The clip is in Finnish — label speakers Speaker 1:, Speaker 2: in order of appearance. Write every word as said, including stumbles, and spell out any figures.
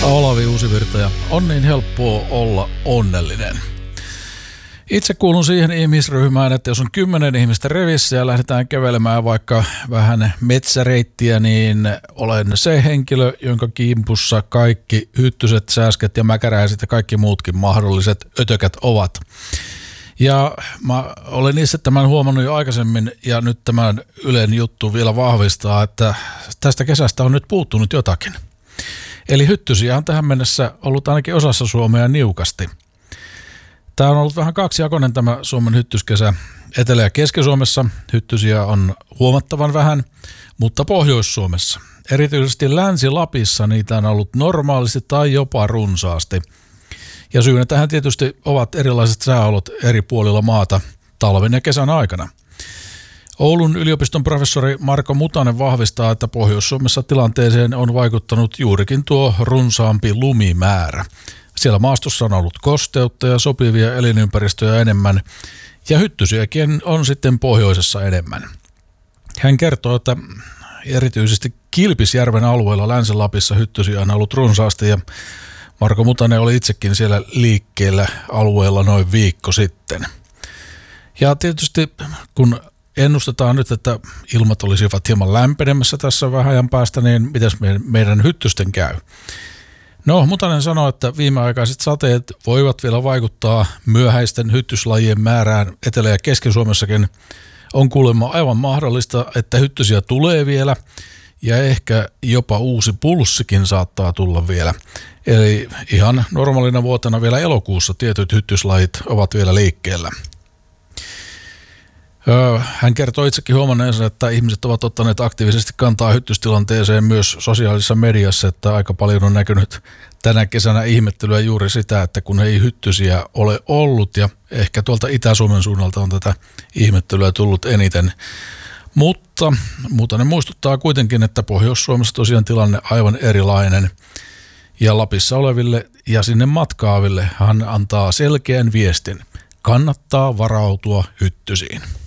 Speaker 1: Olavi Uusivirta ja on niin helppoa olla onnellinen. Itse kuulun siihen ihmisryhmään, että jos on kymmenen ihmistä revissä ja lähdetään kävelemään vaikka vähän metsäreittiä, niin olen se henkilö, jonka kimpussa kaikki hyttyset, sääsket ja mäkäräiset ja kaikki muutkin mahdolliset ötökät ovat. Ja mä olen itse tämän huomannut jo aikaisemmin ja nyt tämän Ylen juttu vielä vahvistaa, että tästä kesästä on nyt puuttunut jotakin. Eli hyttysiä on tähän mennessä ollut ainakin osassa Suomea niukasti. Tämä on ollut vähän kaksijakoinen tämä Suomen hyttyskesä. Etelä- ja Keski-Suomessa hyttysiä on huomattavan vähän, mutta Pohjois-Suomessa, erityisesti Länsi-Lapissa, niitä on ollut normaalisti tai jopa runsaasti. Ja syynä tähän tietysti ovat erilaiset sääolot eri puolilla maata talven ja kesän aikana. Oulun yliopiston professori Marko Mutanen vahvistaa, että Pohjois-Suomessa tilanteeseen on vaikuttanut juurikin tuo runsaampi lumimäärä. Siellä maastossa on ollut kosteutta ja sopivia elinympäristöjä enemmän, ja hyttysiäkin on sitten pohjoisessa enemmän. Hän kertoo, että erityisesti Kilpisjärven alueella Länsi-Lapissa hyttysiä on ollut runsaasti, ja Marko Mutanen oli itsekin siellä liikkeellä alueella noin viikko sitten. Ja tietysti kun ennustetaan nyt, että ilmat olisivat hieman lämpenemässä tässä vähän ajan päästä, niin mitäs meidän hyttysten käy? No, Mutanen sanoo, että viimeaikaiset sateet voivat vielä vaikuttaa myöhäisten hyttyslajien määrään Etelä- ja Keski-Suomessakin. On kuulemma aivan mahdollista, että hyttysiä tulee vielä ja ehkä jopa uusi pulssikin saattaa tulla vielä. Eli ihan normaalina vuotena vielä elokuussa tietyt hyttyslajit ovat vielä liikkeellä. Hän kertoo itsekin huomanneensa, että ihmiset ovat ottaneet aktiivisesti kantaa hyttystilanteeseen myös sosiaalisessa mediassa, että aika paljon on näkynyt tänä kesänä ihmettelyä juuri sitä, että kun ei hyttysiä ole ollut ja ehkä tuolta Itä-Suomen suunnalta on tätä ihmettelyä tullut eniten. Mutta Mutanen muistuttaa kuitenkin, että Pohjois-Suomessa tosiaan tilanne aivan erilainen ja Lapissa oleville ja sinne matkaaville hän antaa selkeän viestin. Kannattaa varautua hyttysiin.